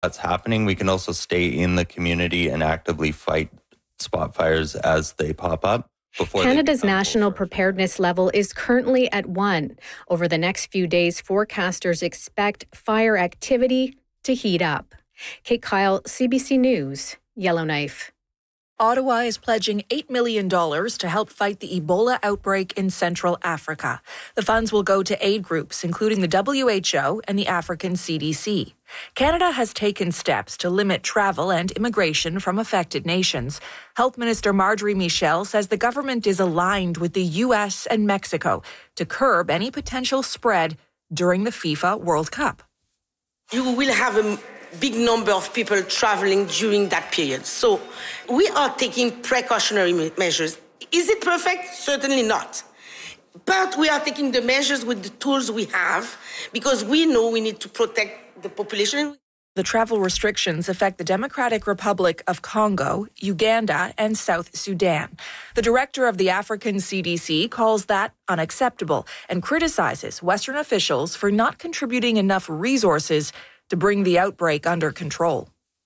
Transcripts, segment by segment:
that's happening, we can also stay in the community and actively fight spot fires as they pop up. Canada's national preparedness level is currently at 1. Over the next few days, forecasters expect fire activity to heat up. Kate Kyle, CBC News, Yellowknife. Ottawa is pledging $8 million to help fight the Ebola outbreak in Central Africa. The funds will go to aid groups, including the WHO and the African CDC. Canada has taken steps to limit travel and immigration from affected nations. Health Minister Marjorie Michel says the government is aligned with the U.S. and Mexico to curb any potential spread during the FIFA World Cup. You will have a big number of people traveling during that period. So we are taking precautionary measures. Is it perfect? Certainly not. But we are taking the measures with the tools we have because we know we need to protect the population. The travel restrictions affect the Democratic Republic of Congo, Uganda, and South Sudan. The director of the African CDC calls that unacceptable and criticizes Western officials for not contributing enough resources to bring the outbreak under control.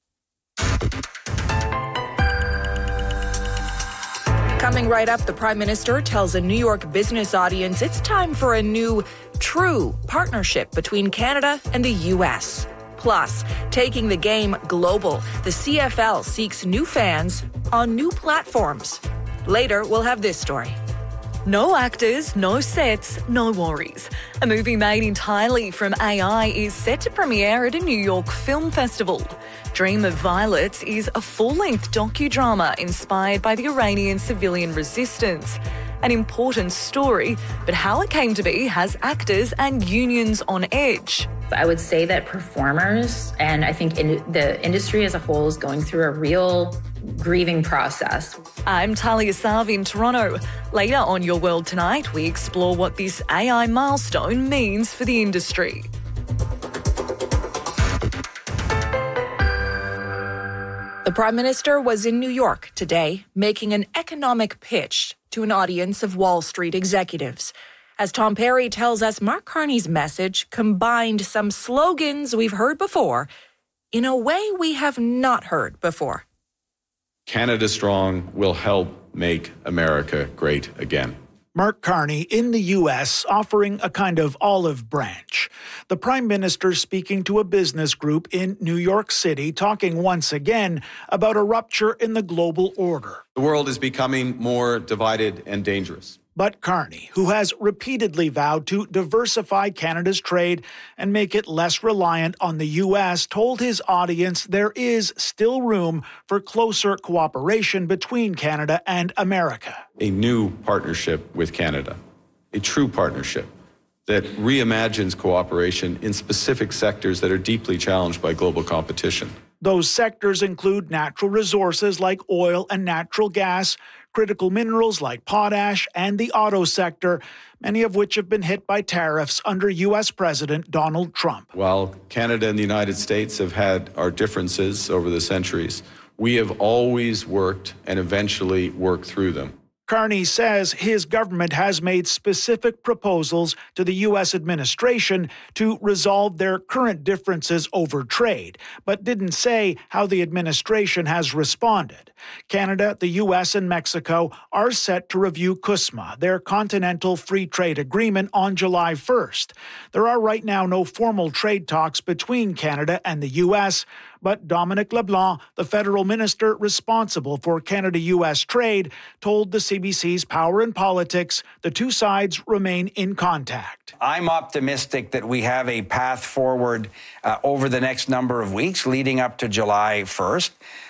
Coming right up, the Prime Minister tells a New York business audience it's time for a new, true partnership between Canada and the U.S. Plus, taking the game global, the CFL seeks new fans on new platforms. Later, we'll have this story. No actors, no sets, no worries. A movie made entirely from AI is set to premiere at a New York film festival. Dream of Violets is a full-length docudrama inspired by the Iranian civilian resistance. An important story, but how it came to be has actors and unions on edge. I would say that performers, and I think the industry as a whole, is going through a real grieving process. I'm Talia Sav in Toronto. Later on Your World Tonight, we explore what this AI milestone means for the industry. The Prime Minister was in New York today, making an economic pitch to an audience of Wall Street executives. As Tom Perry tells us, Mark Carney's message combined some slogans we've heard before in a way we have not heard before. Canada Strong will help make America great again. Mark Carney in the U.S. offering a kind of olive branch. The Prime Minister speaking to a business group in New York City, talking once again about a rupture in the global order. The world is becoming more divided and dangerous. But Carney, who has repeatedly vowed to diversify Canada's trade and make it less reliant on the U.S., told his audience there is still room for closer cooperation between Canada and America. A new partnership with Canada, a true partnership that reimagines cooperation in specific sectors that are deeply challenged by global competition. Those sectors include natural resources like oil and natural gas, critical minerals like potash, and the auto sector, many of which have been hit by tariffs under U.S. President Donald Trump. While Canada and the United States have had our differences over the centuries, we have always worked and eventually worked through them. Carney says his government has made specific proposals to the U.S. administration to resolve their current differences over trade, but didn't say how the administration has responded. Canada, the U.S., and Mexico are set to review CUSMA, their Continental Free Trade Agreement, on July 1st. There are right now no formal trade talks between Canada and the U.S., but Dominic LeBlanc, the federal minister responsible for Canada-U.S. trade, told the CBC's Power and Politics the two sides remain in contact. I'm optimistic that we have a path forward over the next number of weeks leading up to July 1st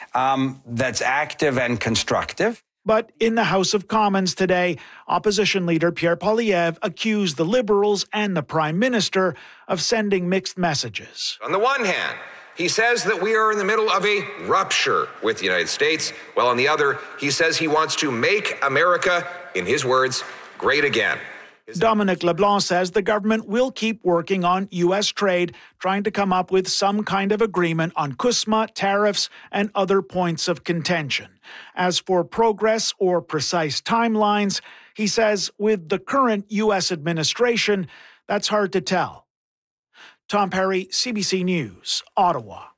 that's active and constructive. But in the House of Commons today, opposition leader Pierre Poilievre accused the Liberals and the Prime Minister of sending mixed messages. On the one hand, he says that we are in the middle of a rupture with the United States, while on the other, he says he wants to make America, in his words, great again. Dominic LeBlanc says the government will keep working on U.S. trade, trying to come up with some kind of agreement on CUSMA, tariffs, and other points of contention. As for progress or precise timelines, he says with the current U.S. administration, that's hard to tell. Tom Perry, CBC News, Ottawa.